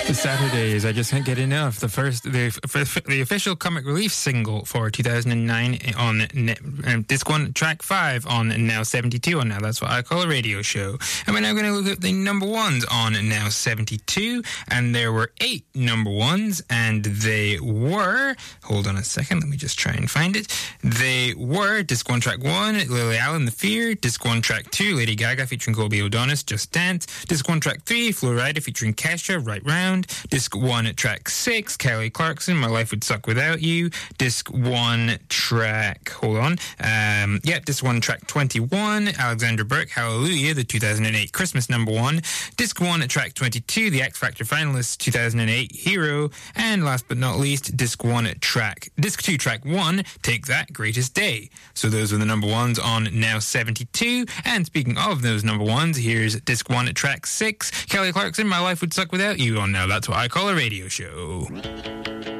The Saturdays, I just can't get enough. The official Comic Relief single for 2009 on Disc 1, Track 5 on Now 72 on Now That's What I Call a Radio Show. And we're now going to look at the number ones on Now 72, and there were 8 number ones, and they were, hold on a second, let me just try and find it. They were Disc 1, Track 1, Lily Allen, The Fear. Disc 1, Track 2, Lady Gaga featuring Colby O'Donis, Just Dance. Disc 1, Track 3, Flo Rida featuring Kesha, Right Round. Disc 1, Track 6, Kelly Clarkson, My Life Would Suck Without You. Disc 1, Track, Disc 1, Track 21, Alexander Burke, Hallelujah, the 2008 Christmas number 1. Disc 1, Track 22, The X Factor finalist 2008, Hero. And last but not least, Disc 2, Track 1, Take That, Greatest Day. So those are the number ones on Now 72. And speaking of those number ones, here's Disc 1, Track 6, Kelly Clarkson, My Life Would Suck Without You on Now That's What I Call a Radio Show.